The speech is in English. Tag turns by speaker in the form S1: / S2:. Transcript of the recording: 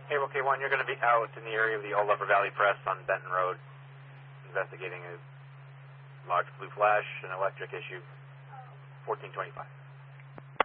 S1: Cable K1, you're going to be out in the area of the Old Upper Valley Press on Benton Road, investigating a large blue flash, an electric issue, 1425.